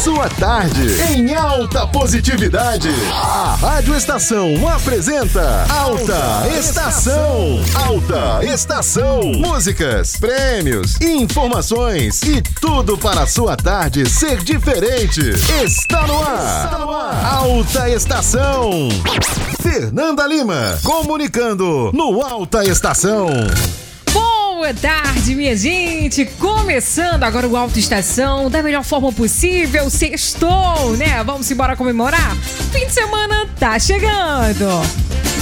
sua tarde em alta positividade. A Rádio Estação apresenta Alta Estação. Alta Estação. Músicas, prêmios, informações e tudo para a sua tarde ser diferente. Está no ar. Alta Estação. Fernanda Lima, comunicando no Alta Estação. Boa tarde, minha gente! Começando agora o Alta Estação da melhor forma possível. Sextou, né? Vamos embora comemorar? Fim de semana tá chegando!